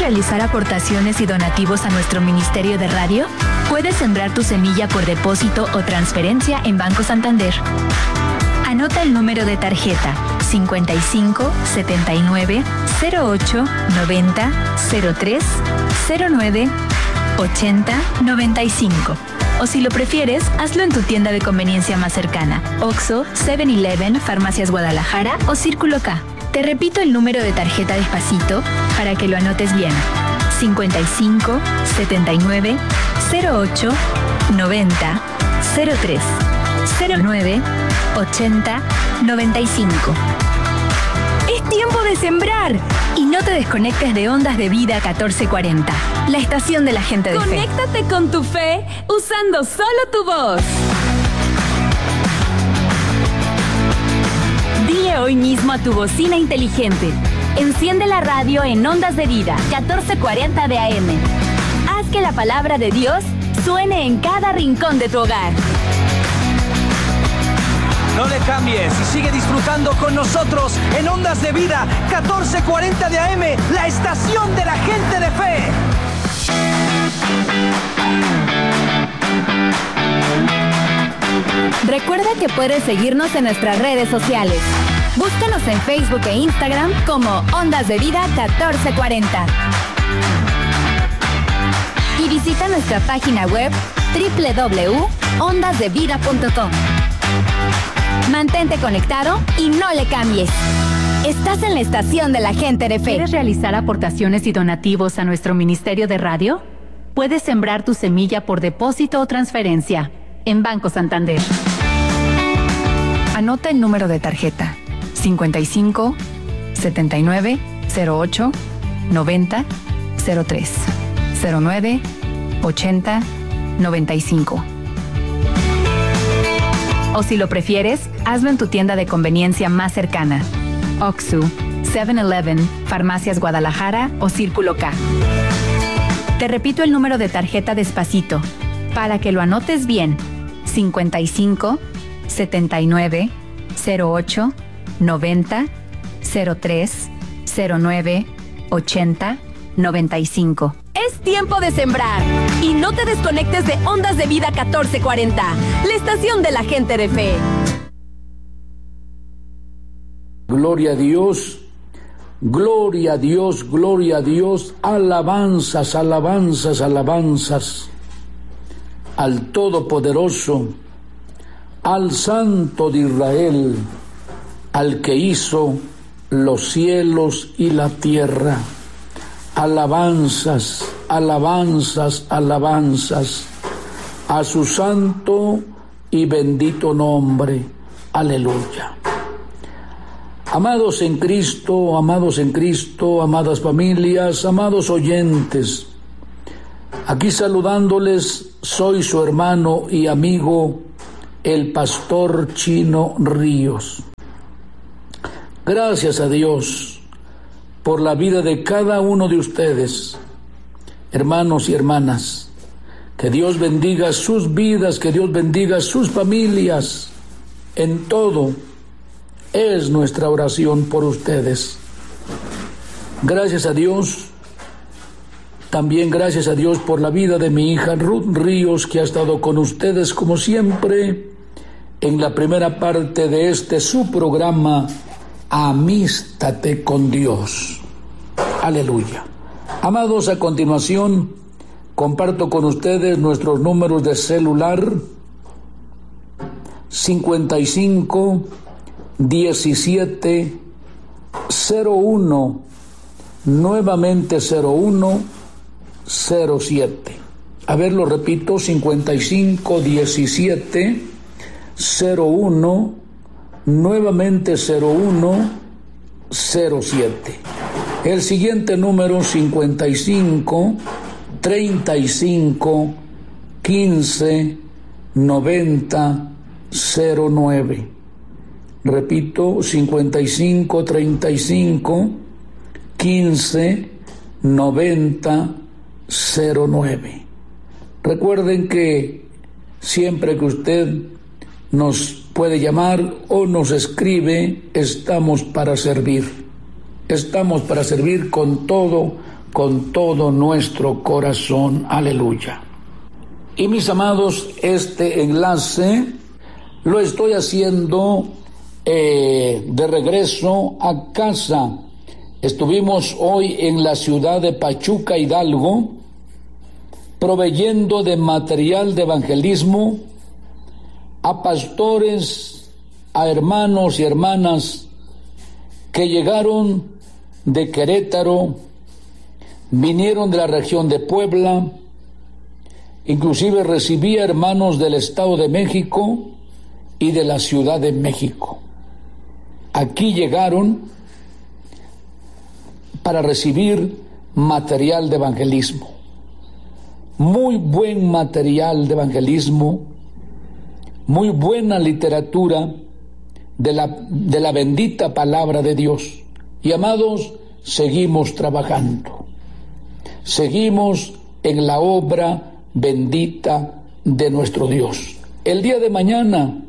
realizar aportaciones y donativos a nuestro Ministerio de Radio? Puedes sembrar tu semilla por depósito o transferencia en Banco Santander. Anota el número de tarjeta 55 79 08 90 03 09 80 95. O si lo prefieres, hazlo en tu tienda de conveniencia más cercana: Oxxo, 7-Eleven, Farmacias Guadalajara o Círculo K. Te repito el número de tarjeta despacito para que lo anotes bien: 55 79 08 90 03 09 80 95. Es tiempo de sembrar y no te desconectes de Ondas de Vida 1440, la estación de la gente de fe. Conéctate con tu fe usando solo tu voz. Dile hoy mismo a tu bocina inteligente: enciende la radio en Ondas de Vida 1440 de AM. Haz que la palabra de Dios suene en cada rincón de tu hogar. No le cambies y sigue disfrutando con nosotros en Ondas de Vida 1440 de AM, la estación de la gente de fe. Recuerda que puedes seguirnos en nuestras redes sociales. Búscanos en Facebook e Instagram como Ondas de Vida 1440. Y visita nuestra página web www.ondasdevida.com. Mantente conectado y no le cambies. Estás en la estación de la gente de fe. ¿Quieres realizar aportaciones y donativos a nuestro Ministerio de Radio? Puedes sembrar tu semilla por depósito o transferencia en Banco Santander. Anota el número de tarjeta: 55 79 08 90 03 09 80 95. O si lo prefieres, hazlo en tu tienda de conveniencia más cercana: Oxxo, 7-Eleven, Farmacias Guadalajara o Círculo K. Te repito el número de tarjeta despacito para que lo anotes bien: 55 79 08 90 03 09 80 95. Es tiempo de sembrar y no te desconectes de Ondas de Vida 1440, la estación de la gente de fe. Gloria a Dios, gloria a Dios, gloria a Dios, alabanzas, alabanzas, alabanzas al Todopoderoso, al Santo de Israel, al que hizo los cielos y la tierra. Alabanzas, alabanzas, alabanzas a su santo y bendito nombre. Aleluya. Amados en Cristo, amadas familias, amados oyentes, aquí saludándoles, soy su hermano y amigo, el pastor Chino Ríos. Gracias a Dios por la vida de cada uno de ustedes, hermanos y hermanas. Que Dios bendiga sus vidas, que Dios bendiga sus familias. En todo es nuestra oración por ustedes. Gracias a Dios, también gracias a Dios por la vida de mi hija Ruth Ríos, que ha estado con ustedes como siempre en la primera parte de su programa Amístate con Dios. Aleluya. Amados, a continuación comparto con ustedes nuestros números de celular: 55 17 01, nuevamente 01 07. A ver, lo repito: 55 17 01, nuevamente 01 07. El siguiente número: 55 35 15 90 09. Repito: 55 35 15 90 09. Recuerden que siempre que usted nos puede llamar o nos escribe, estamos para servir. Estamos para servir con todo con todo nuestro corazón. Aleluya. Y mis amados, este enlace lo estoy haciendo de regreso a casa. Estuvimos hoy en la ciudad de Pachuca, Hidalgo, proveyendo de material de evangelismo a pastores, a hermanos y hermanas que llegaron de Querétaro, vinieron de la región de Puebla, inclusive recibí a hermanos del Estado de México y de la Ciudad de México. Aquí llegaron para recibir material de evangelismo. Muy buen material de evangelismo, muy buena literatura de la bendita palabra de Dios. Y amados, seguimos trabajando. Seguimos en la obra bendita de nuestro Dios. El día de mañana,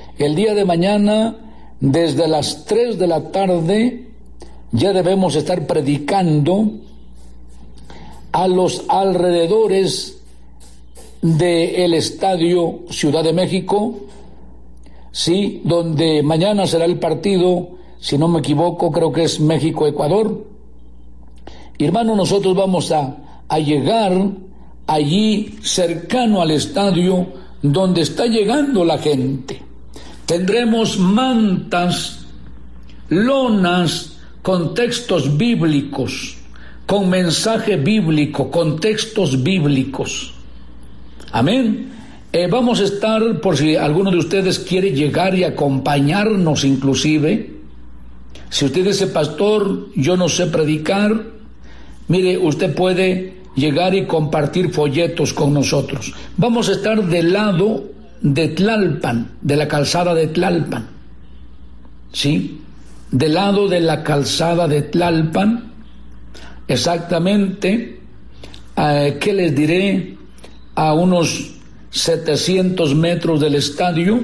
desde las 3 de la tarde, ya debemos estar predicando a los alrededores del Estadio Ciudad de México, sí, donde mañana será el partido, si no me equivoco, creo que es México-Ecuador. Hermano, nosotros vamos a llegar allí cercano al estadio donde está llegando la gente. Tendremos mantas, lonas con textos bíblicos, con mensaje bíblico, con textos bíblicos. Amén. Vamos a estar, por si alguno de ustedes quiere llegar y acompañarnos inclusive. Si usted dice, pastor, yo no sé predicar, mire, usted puede llegar y compartir folletos con nosotros. Vamos a estar del lado de Tlalpan, de la calzada de Tlalpan, ¿sí? Del lado de la calzada de Tlalpan, exactamente, ¿qué les diré? A unos 700 metros del estadio,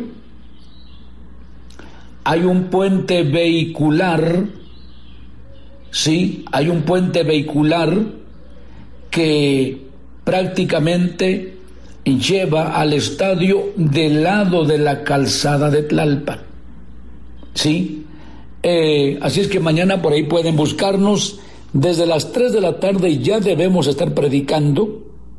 hay un puente vehicular, sí, hay un puente vehicular que prácticamente lleva al estadio del lado de la calzada de Tlalpan, sí. Así es que mañana por ahí pueden buscarnos. Desde las 3 de la tarde ya debemos estar predicando.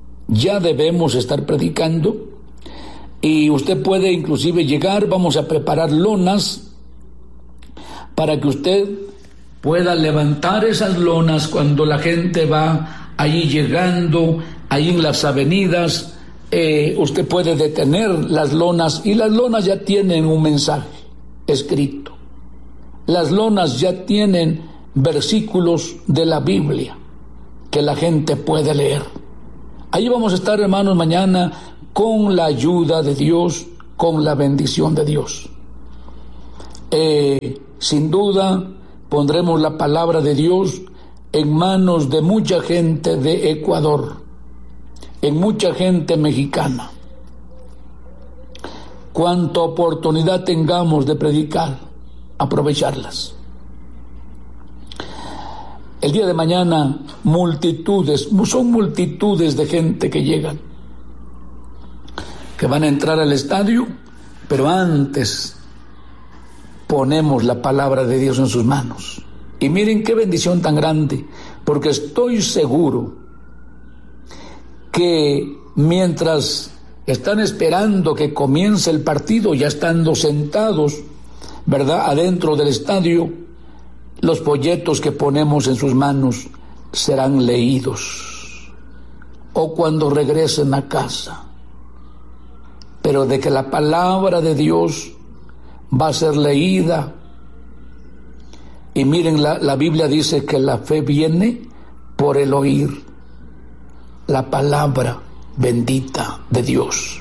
Y usted puede inclusive llegar. Vamos a preparar lonas para que usted pueda levantar esas lonas cuando la gente va allí llegando, ahí en las avenidas. Usted puede detener las lonas, y las lonas ya tienen un mensaje escrito. Las lonas ya tienen versículos de la Biblia que la gente puede leer. Ahí vamos a estar, hermanos, mañana con la ayuda de Dios, con la bendición de Dios. Sin duda pondremos la palabra de Dios en manos de mucha gente de Ecuador, en mucha gente mexicana. Cuanta oportunidad tengamos de predicar, aprovecharlas. El día de mañana son multitudes de gente que llegan, que van a entrar al estadio, pero antes ponemos la palabra de Dios en sus manos. Y miren qué bendición tan grande, porque estoy seguro que mientras están esperando que comience el partido, ya estando sentados, ¿verdad?, adentro del estadio, los folletos que ponemos en sus manos serán leídos, o cuando regresen a casa. Pero de que la palabra de Dios va a ser leída. Y miren, la Biblia dice que la fe viene por el oír la palabra bendita de Dios.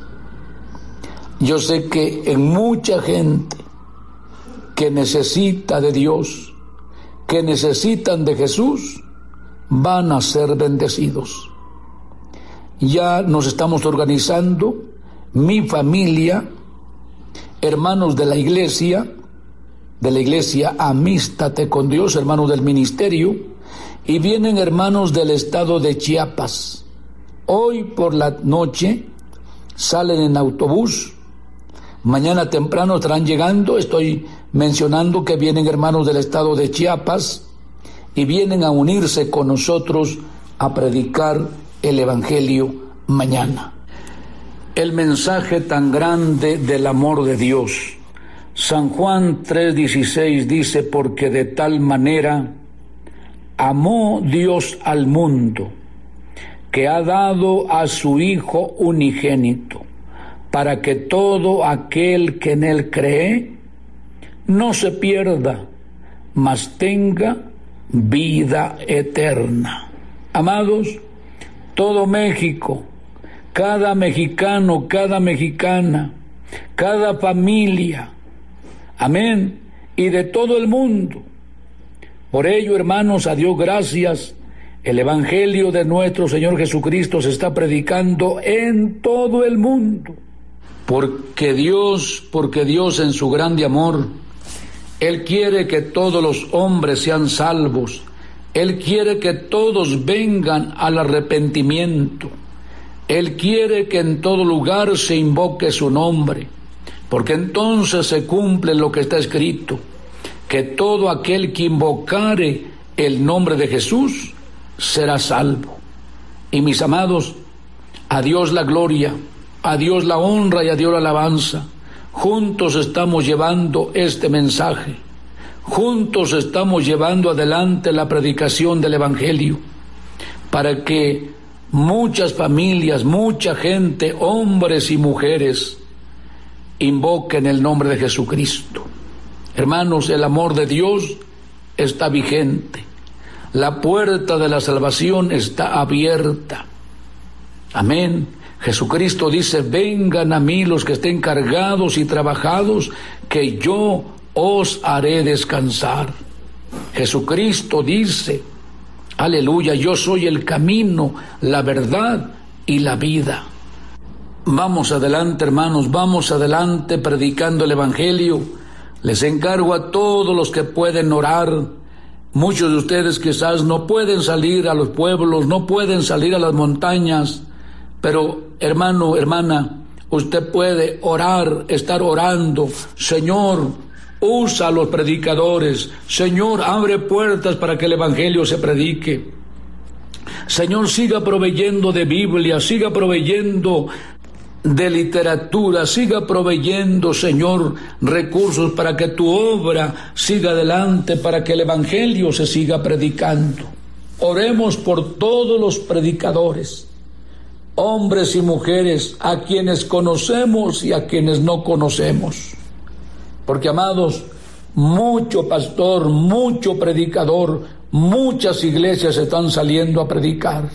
Yo sé que en mucha gente que necesita de Dios, que necesitan de Jesús, van a ser bendecidos. Ya nos estamos organizando, mi familia, hermanos de la iglesia Amístate con Dios, hermanos del ministerio, y vienen hermanos del estado de Chiapas. Hoy por la noche salen en autobús, mañana temprano estarán llegando. Estoy mencionando que vienen hermanos del estado de Chiapas y vienen a unirse con nosotros a predicar el Evangelio mañana. El mensaje tan grande del amor de Dios. San Juan 3:16 dice: porque de tal manera amó Dios al mundo, que ha dado a su Hijo unigénito, para que todo aquel que en él cree no se pierda, mas tenga vida eterna. Amados, todo México, cada mexicano, cada mexicana, cada familia, amén, y de todo el mundo. Por ello, hermanos, a Dios gracias, el Evangelio de nuestro Señor Jesucristo se está predicando en todo el mundo. Porque Dios en su grande amor, Él quiere que todos los hombres sean salvos. Él quiere que todos vengan al arrepentimiento. Él quiere que en todo lugar se invoque su nombre, porque entonces se cumple lo que está escrito, que todo aquel que invocare el nombre de Jesús será salvo. Y mis amados, a Dios la gloria, a Dios la honra y a Dios la alabanza. Juntos estamos llevando este mensaje. Juntos estamos llevando adelante la predicación del Evangelio para que muchas familias, mucha gente, hombres y mujeres, invoquen el nombre de Jesucristo. Hermanos, el amor de Dios está vigente. La puerta de la salvación está abierta. Amén. Jesucristo dice: vengan a mí los que estén cargados y trabajados, que yo os haré descansar. Jesucristo dice, aleluya, yo soy el camino, la verdad y la vida. Vamos adelante, hermanos, vamos adelante predicando el Evangelio. Les encargo a todos los que pueden orar. Muchos de ustedes quizás no pueden salir a los pueblos, no pueden salir a las montañas, pero hermano, hermana, usted puede orar, estar orando. Señor, usa a los predicadores. Señor, abre puertas para que el Evangelio se predique. Señor, siga proveyendo de Biblia, siga proveyendo de literatura, siga proveyendo, Señor, recursos para que tu obra siga adelante, para que el Evangelio se siga predicando. Oremos por todos los predicadores, hombres y mujeres, a quienes conocemos y a quienes no conocemos. Porque, amados, mucho pastor, mucho predicador, muchas iglesias están saliendo a predicar.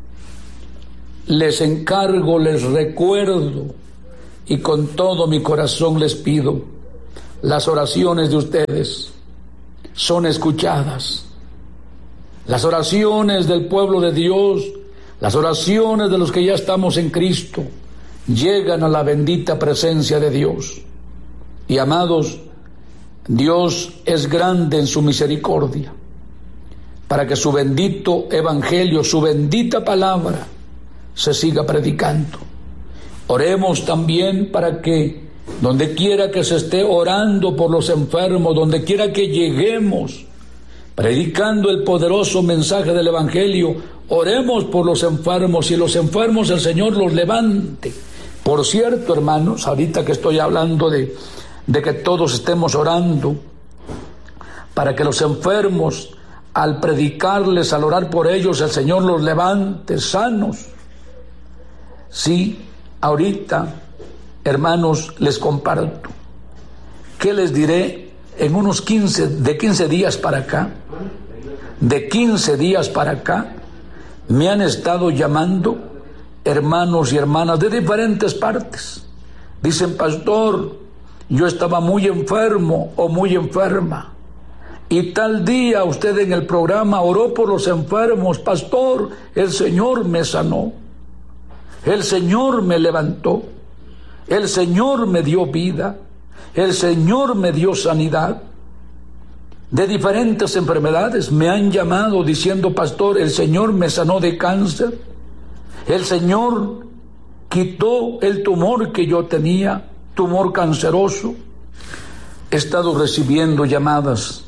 Les encargo, les recuerdo y con todo mi corazón les pido, las oraciones de ustedes son escuchadas. Las oraciones del pueblo de Dios, las oraciones de los que ya estamos en Cristo, llegan a la bendita presencia de Dios. Y amados, Dios es grande en su misericordia, para que su bendito evangelio, su bendita palabra, se siga predicando. Oremos también para que donde quiera que se esté orando por los enfermos, donde quiera que lleguemos predicando el poderoso mensaje del Evangelio, oremos por los enfermos, y los enfermos el Señor los levante. Por cierto, hermanos, ahorita que estoy hablando de que todos estemos orando para que los enfermos, al predicarles, al orar por ellos, el Señor los levante sanos. Sí, ahorita, hermanos, les comparto. ¿Qué les diré? En unos 15 días para acá, de 15 días para acá, me han estado llamando hermanos y hermanas de diferentes partes. Dicen: pastor, yo estaba muy enfermo o muy enferma, y tal día usted en el programa oró por los enfermos. Pastor, el Señor me sanó. El Señor me levantó, el Señor me dio vida, el Señor me dio sanidad. de diferentes enfermedades. Me han llamado diciendo: pastor, el Señor me sanó de cáncer, el Señor quitó el tumor que yo tenía, tumor canceroso. He estado recibiendo llamadas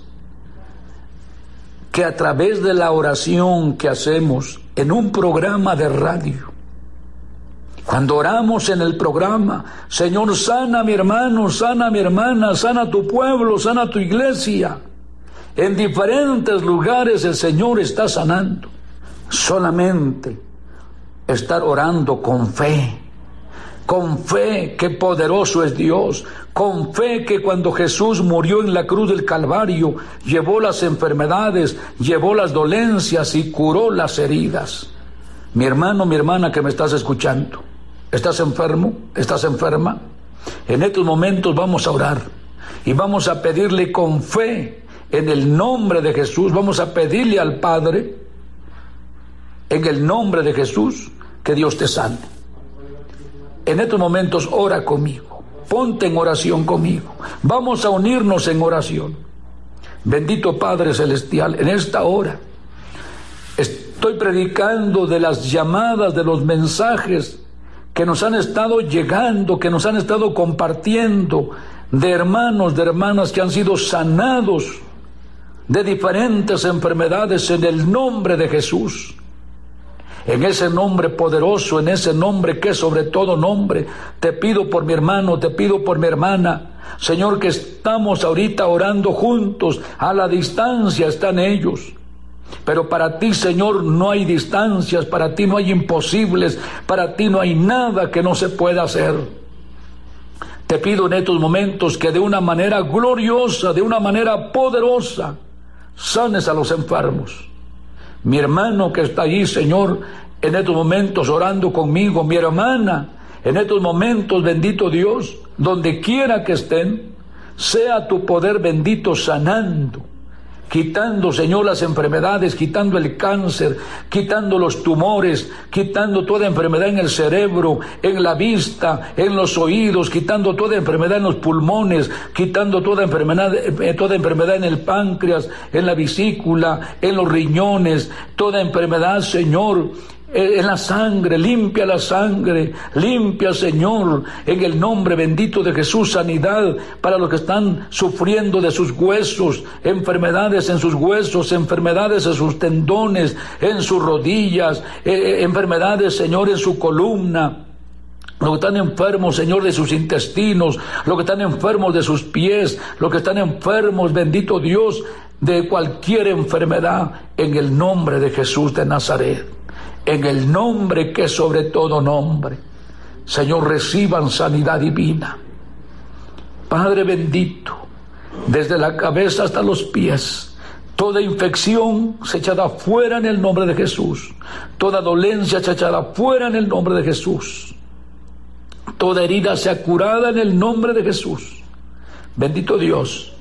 que a través de la oración que hacemos en un programa de radio, cuando oramos en el programa: Señor, sana a mi hermano, sana a mi hermana, sana a tu pueblo, sana a tu iglesia. En diferentes lugares el Señor está sanando. Solamente estar orando con fe que poderoso es Dios, con fe que cuando Jesús murió en la cruz del Calvario, llevó las enfermedades, llevó las dolencias y curó las heridas. Mi hermano, mi hermana que me estás escuchando, ¿estás enfermo? ¿Estás enferma? En estos momentos vamos a orar y vamos a pedirle con fe en el nombre de Jesús. Vamos a pedirle al Padre en el nombre de Jesús que Dios te sane. En estos momentos ora conmigo, ponte en oración conmigo, vamos a unirnos en oración. Bendito Padre Celestial, en esta hora estoy predicando de las llamadas, de los mensajes que nos han estado llegando, que nos han estado compartiendo, de hermanos, de hermanas que han sido sanados de diferentes enfermedades en el nombre de Jesús. En ese nombre poderoso, en ese nombre que es sobre todo nombre, te pido por mi hermano, te pido por mi hermana, Señor, que estamos ahorita orando juntos, a la distancia están ellos. Pero para ti, Señor, no hay distancias, para ti no hay imposibles, para ti no hay nada que no se pueda hacer. Te pido en estos momentos que de una manera gloriosa, de una manera poderosa, sanes a los enfermos. Mi hermano que está allí, Señor, en estos momentos orando conmigo, mi hermana, en estos momentos, bendito Dios, donde quiera que estén, sea tu poder bendito sanando, quitando, Señor, las enfermedades, quitando el cáncer, quitando los tumores, quitando toda enfermedad en el cerebro, en la vista, en los oídos, quitando toda enfermedad en los pulmones, quitando toda enfermedad en el páncreas, en la vesícula, en los riñones, toda enfermedad, Señor, en la sangre. Limpia la sangre, limpia, Señor, en el nombre bendito de Jesús, sanidad para los que están sufriendo de sus huesos, enfermedades en sus huesos, enfermedades en sus tendones, en sus rodillas, enfermedades, Señor, en su columna. Los que están enfermos, Señor, de sus intestinos, los que están enfermos de sus pies, los que están enfermos, bendito Dios, de cualquier enfermedad, en el nombre de Jesús de Nazaret, en el nombre que es sobre todo nombre. Señor, reciban sanidad divina. Padre bendito, desde la cabeza hasta los pies, toda infección se echada fuera en el nombre de Jesús, toda dolencia se echada fuera en el nombre de Jesús, toda herida sea curada en el nombre de Jesús. Bendito Dios,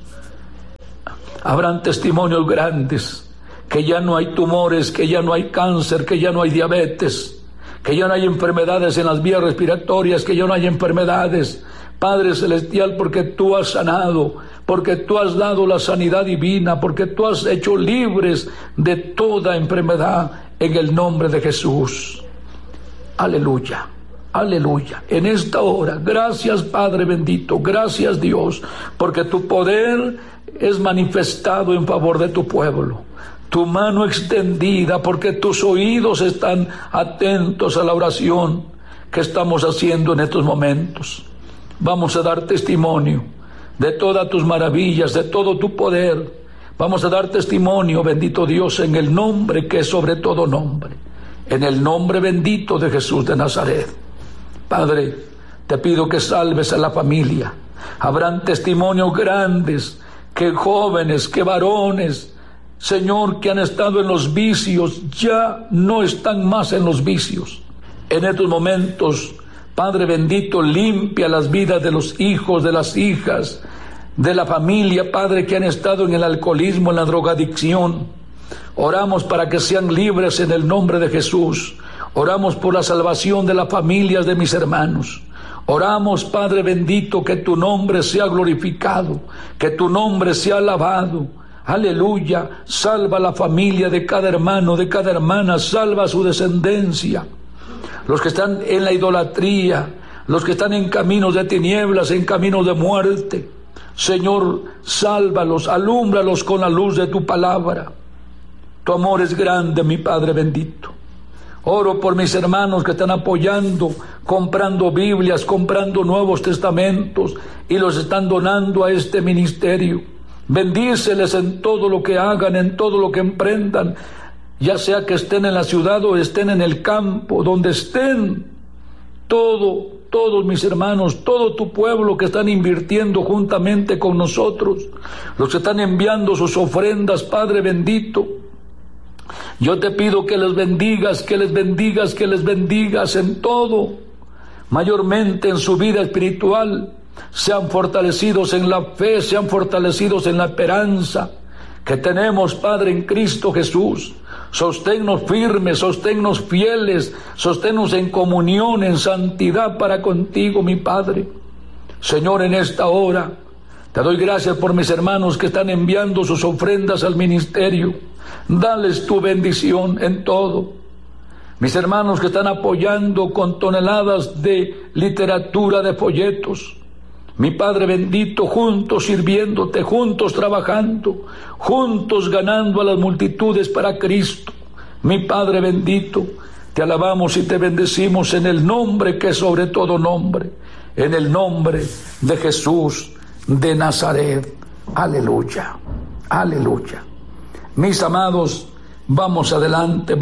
habrán testimonios grandes, que ya no hay tumores, que ya no hay cáncer, que ya no hay diabetes, que ya no hay enfermedades en las vías respiratorias, que ya no hay enfermedades. Padre Celestial, porque tú has sanado, porque tú has dado la sanidad divina, porque tú has hecho libres de toda enfermedad en el nombre de Jesús. Aleluya, aleluya. En esta hora, gracias Padre bendito, gracias Dios, porque tu poder es manifestado en favor de tu pueblo. Tu mano extendida, porque tus oídos están atentos a la oración que estamos haciendo en estos momentos. Vamos a dar testimonio de todas tus maravillas, de todo tu poder. Vamos a dar testimonio, bendito Dios, en el nombre que es sobre todo nombre, en el nombre bendito de Jesús de Nazaret. Padre, te pido que salves a la familia. Habrán testimonios grandes, que jóvenes, que varones, Señor, que han estado en los vicios, ya no están más en los vicios. En estos momentos, Padre bendito, limpia las vidas de los hijos, de las hijas, de la familia, Padre, que han estado en el alcoholismo, en la drogadicción. Oramos para que sean libres en el nombre de Jesús. Oramos por la salvación de las familias de mis hermanos. Oramos, Padre bendito, que tu nombre sea glorificado, que tu nombre sea alabado. Aleluya. Salva la familia de cada hermano, de cada hermana. Salva su descendencia. Los que están en la idolatría, los que están en caminos de tinieblas, en caminos de muerte. Señor, sálvalos, alúmbralos con la luz de tu palabra. Tu amor es grande, mi Padre bendito. Oro por mis hermanos que están apoyando, comprando Biblias, comprando Nuevos Testamentos y los están donando a este ministerio. Bendíceles en todo lo que hagan, en todo lo que emprendan, ya sea que estén en la ciudad o estén en el campo, donde estén. Todos mis hermanos, todo tu pueblo que están invirtiendo juntamente con nosotros, los que están enviando sus ofrendas, Padre bendito, yo te pido que les bendigas, que les bendigas, que les bendigas en todo, mayormente en su vida espiritual. Sean fortalecidos en la fe, sean fortalecidos en la esperanza que tenemos, Padre, en Cristo Jesús. Sosténnos firmes, sosténnos fieles, sosténnos en comunión, en santidad para contigo, mi Padre. Señor, en esta hora te doy gracias por mis hermanos que están enviando sus ofrendas al ministerio. Dales tu bendición en todo. Mis hermanos que están apoyando con toneladas de literatura, de folletos. Mi Padre bendito, juntos sirviéndote, juntos trabajando, juntos ganando a las multitudes para Cristo. Mi Padre bendito, te alabamos y te bendecimos en el nombre que es sobre todo nombre, en el nombre de Jesús de Nazaret. Aleluya, aleluya. Mis amados, vamos adelante,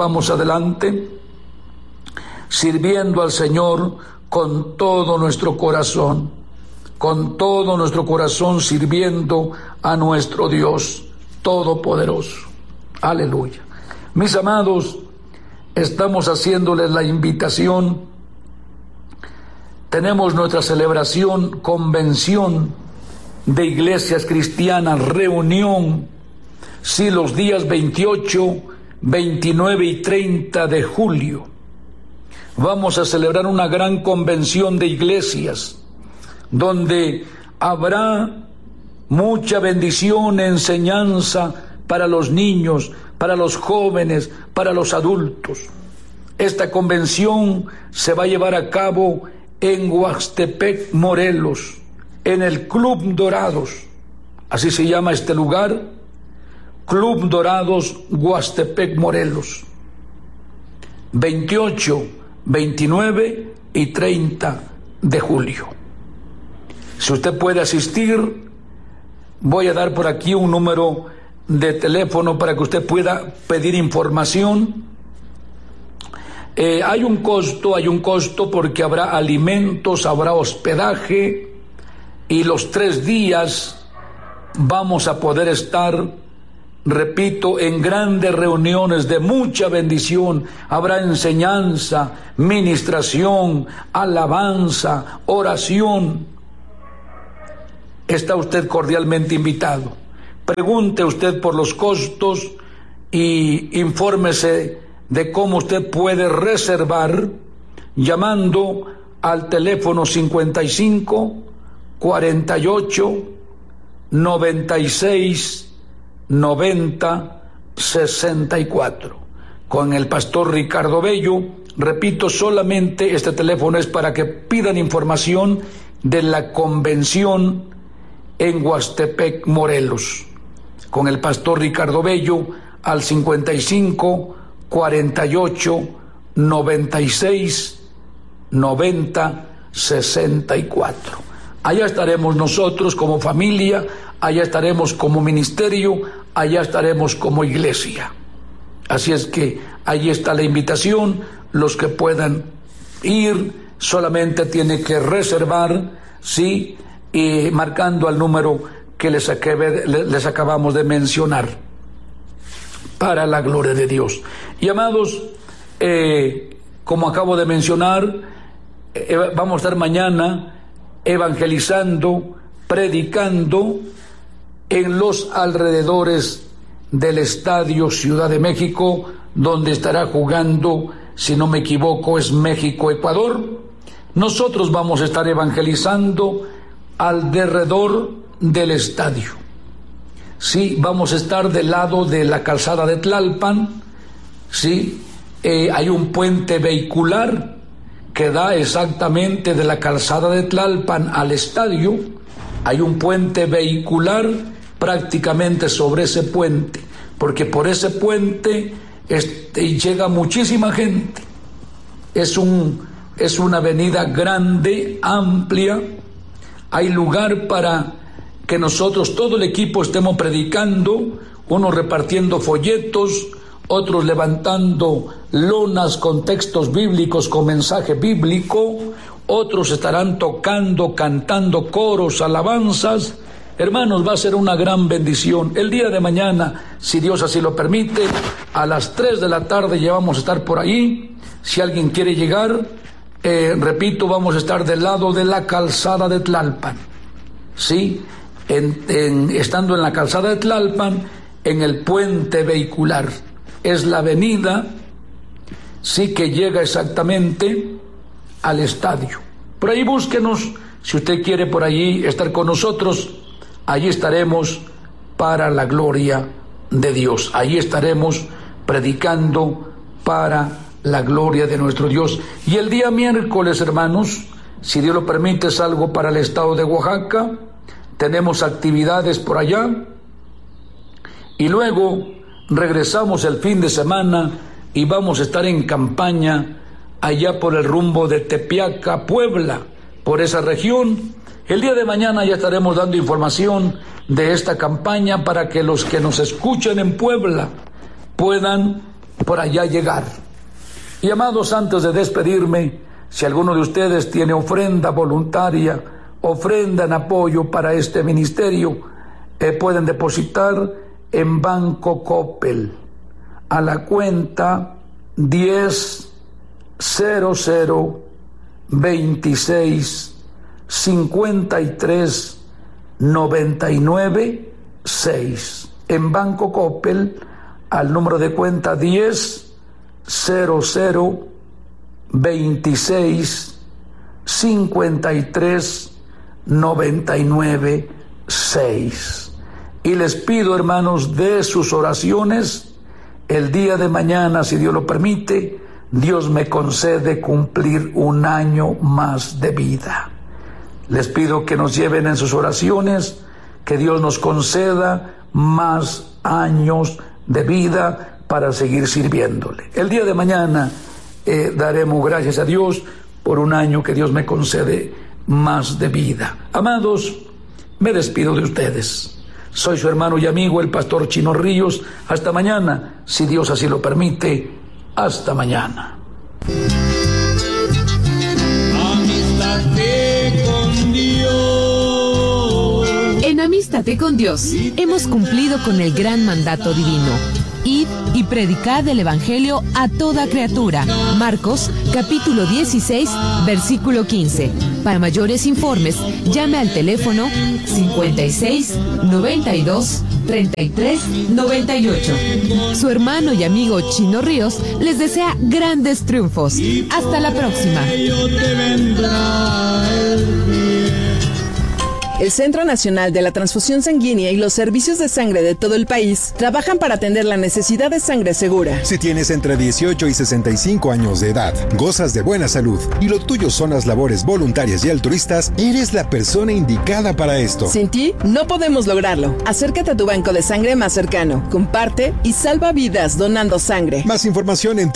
sirviendo al Señor con todo nuestro corazón. Con todo nuestro corazón sirviendo a nuestro Dios Todopoderoso. Aleluya. Mis amados, estamos haciéndoles la invitación. Tenemos nuestra celebración, convención de iglesias cristianas, reunión, sí, los días 28, 29 y 30 de julio. Vamos a celebrar una gran convención de iglesias, donde habrá mucha bendición, enseñanza para los niños, para los jóvenes, para los adultos. Esta convención se va a llevar a cabo en Huastepec, Morelos, en el Club Dorados, así se llama este lugar, Club Dorados, Huastepec, Morelos, 28, 29 y 30 de julio. Si usted puede asistir, voy a dar por aquí un número de teléfono para que usted pueda pedir información. Hay un costo porque habrá alimentos, habrá hospedaje y los 3 días vamos a poder estar, repito, en grandes reuniones de mucha bendición. Habrá enseñanza, ministración, alabanza, oración. Está usted cordialmente invitado. Pregunte usted por los costos y infórmese de cómo usted puede reservar llamando al teléfono 55 48 96 90 64 con el pastor Ricardo Bello. Repito, solamente este teléfono es para que pidan información de la convención en Huastepec, Morelos, con el pastor Ricardo Bello al 55 48 96 90 64. Allá estaremos nosotros como familia, allá estaremos como ministerio, allá estaremos como iglesia. Así es que ahí está la invitación. Los que puedan ir solamente tienen que reservar, sí, y marcando al número que les acabamos de mencionar, para la gloria de Dios. Y amados, como acabo de mencionar, vamos a estar mañana evangelizando, predicando en los alrededores del Estadio Ciudad de México, donde estará jugando, si no me equivoco, es México-Ecuador. Nosotros vamos a estar evangelizando alrededor del estadio. Sí, vamos a estar del lado de la calzada de Tlalpan. Sí, hay un puente vehicular que da exactamente de la calzada de Tlalpan al estadio. Hay un puente vehicular prácticamente sobre ese puente, porque por ese puente llega muchísima gente. Es una avenida grande, amplia. Hay lugar para que nosotros, todo el equipo, estemos predicando, unos repartiendo folletos, otros levantando lonas con textos bíblicos, con mensaje bíblico, otros estarán tocando, cantando coros, alabanzas. Hermanos, va a ser una gran bendición. El día de mañana, si Dios así lo permite, a las 3 de la tarde ya vamos a estar por ahí. Si alguien quiere llegar, repito, vamos a estar del lado de la calzada de Tlalpan. ¿Sí? Estando en la calzada de Tlalpan, en el puente vehicular. Es la avenida, sí, que llega exactamente al estadio. Por ahí búsquenos, si usted quiere por allí estar con nosotros, allí estaremos para la gloria de Dios. Allí estaremos predicando para la gloria de nuestro Dios. Y el día miércoles, hermanos, si Dios lo permite, salgo para el estado de Oaxaca. Tenemos actividades por allá y luego regresamos el fin de semana y vamos a estar en campaña allá por el rumbo de Tepeaca, Puebla, por esa región. El día de mañana ya estaremos dando información de esta campaña para que los que nos escuchen en Puebla puedan por allá llegar. Y amados, antes de despedirme, si alguno de ustedes tiene ofrenda voluntaria, ofrenda en apoyo para este ministerio, pueden depositar en Banco Coppel a la cuenta 10-00-26-53-99-6. En Banco Coppel al número de cuenta 10-00-26-53-99-6. Y les pido, hermanos, de sus oraciones. El día de mañana, si Dios lo permite, Dios me concede cumplir un año más de vida. Les pido que nos lleven en sus oraciones, que Dios nos conceda más años de vida para seguir sirviéndole. El día de mañana daremos gracias a Dios por un año que Dios me concede más de vida. Amados, me despido de ustedes. Soy su hermano y amigo, el pastor Chino Ríos. Hasta mañana, si Dios así lo permite. Hasta mañana. Amístate con Dios. En Amístate con Dios hemos cumplido con el gran mandato divino. Id y predicad el Evangelio a toda criatura. Marcos, capítulo 16, versículo 15. Para mayores informes, llame al teléfono 56 92 33 98. Su hermano y amigo Chino Ríos les desea grandes triunfos. Hasta la próxima. El Centro Nacional de la Transfusión Sanguínea y los servicios de sangre de todo el país trabajan para atender la necesidad de sangre segura. Si tienes entre 18 y 65 años de edad, gozas de buena salud y lo tuyo son las labores voluntarias y altruistas, eres la persona indicada para esto. Sin ti, no podemos lograrlo. Acércate a tu banco de sangre más cercano, comparte y salva vidas donando sangre. Más información en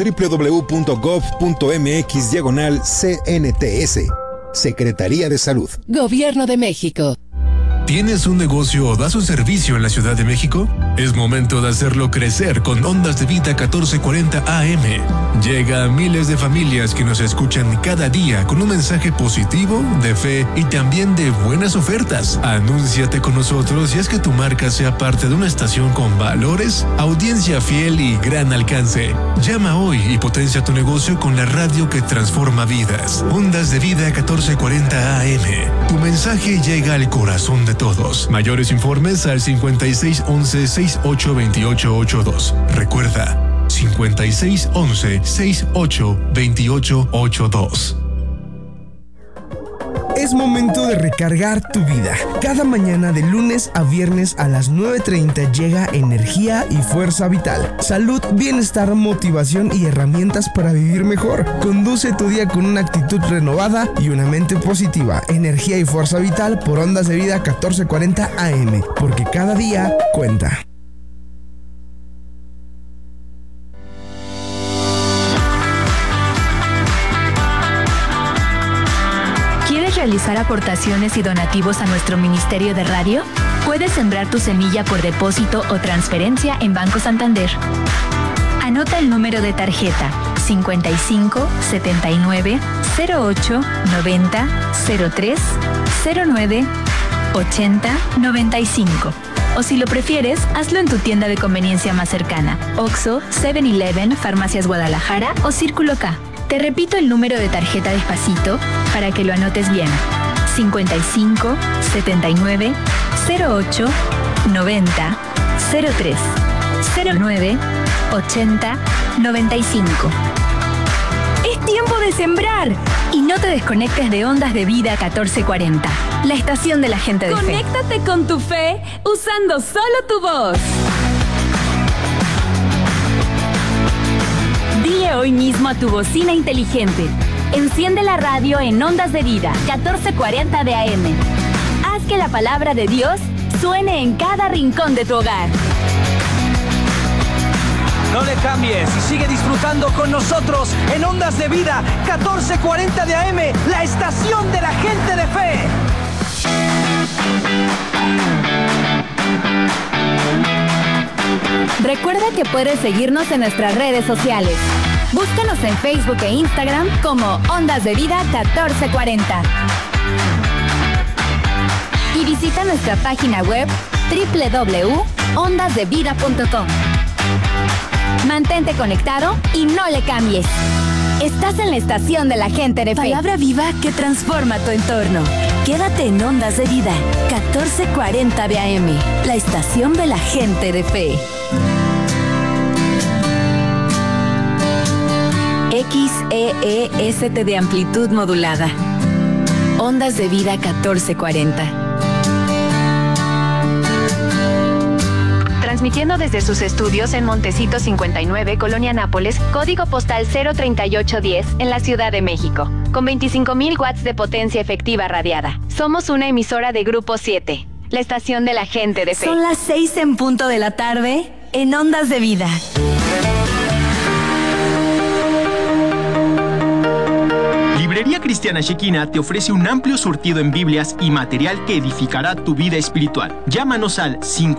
www.gov.mx/CNTS. Secretaría de Salud. Gobierno de México. ¿Tienes un negocio o das un servicio en la Ciudad de México? Es momento de hacerlo crecer con Ondas de Vida 1440 AM. Llega a miles de familias que nos escuchan cada día con un mensaje positivo, de fe y también de buenas ofertas. Anúnciate con nosotros y haz que tu marca sea parte de una estación con valores, audiencia fiel y gran alcance. Llama hoy y potencia tu negocio con la radio que transforma vidas. Ondas de Vida 1440 AM. Tu mensaje llega al corazón de todos. Mayores informes al 5611-682882. Recuerda, 5611-682882. Es momento de recargar tu vida. Cada mañana de lunes a viernes a las 9:30 llega energía y fuerza vital. Salud, bienestar, motivación y herramientas para vivir mejor. Conduce tu día con una actitud renovada y una mente positiva. Energía y fuerza vital por Ondas de Vida 1440 AM, porque cada día cuenta. ¿Realizar aportaciones y donativos a nuestro Ministerio de Radio? Puedes sembrar tu semilla por depósito o transferencia en Banco Santander. Anota el número de tarjeta 55 79 08 90 03 09 80 95. O si lo prefieres, hazlo en tu tienda de conveniencia más cercana: Oxxo, 7-Eleven, Farmacias Guadalajara o Círculo K. Te repito el número de tarjeta despacito para que lo anotes bien: 55 79 08 90 03 09 80 95. Es tiempo de sembrar y no te desconectes de Ondas de Vida 1440, la estación de la gente de fe. Conéctate con tu fe usando solo tu voz. Dile hoy mismo a tu bocina inteligente: enciende la radio en Ondas de Vida 1440 de AM. Haz que la palabra de Dios suene en cada rincón de tu hogar. No le cambies y sigue disfrutando con nosotros en Ondas de Vida 1440 de AM, la estación de la gente de fe. Recuerda que puedes seguirnos en nuestras redes sociales. Búscanos en Facebook e Instagram como Ondas de Vida 1440. Y visita nuestra página web www.ondasdevida.com. Mantente conectado y no le cambies. Estás en la estación de la gente de fe. Palabra viva que transforma tu entorno. Quédate en Ondas de Vida 1440 de AM, la estación de la gente de fe. XEEST de amplitud modulada. Ondas de Vida 1440. Transmitiendo desde sus estudios en Montecito 59, Colonia Nápoles, código postal 03810, en la Ciudad de México, con 25,000 watts de potencia efectiva radiada. Somos una emisora de Grupo 7, la estación de la gente de fe. Son las 6 en punto de la tarde, en Ondas de Vida. Librería Cristiana Shekina te ofrece un amplio surtido en Biblias y material que edificará tu vida espiritual. Llámanos al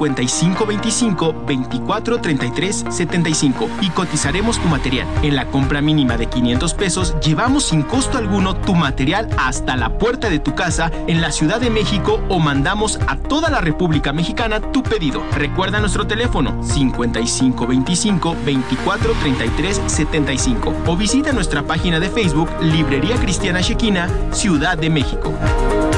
5525-2433-75 y cotizaremos tu material. En la compra mínima de 500 pesos, llevamos sin costo alguno tu material hasta la puerta de tu casa en la Ciudad de México o mandamos a toda la República Mexicana tu pedido. Recuerda nuestro teléfono 5525-2433-75 o visita nuestra página de Facebook Librería Cristiana Shekina, Ciudad de México.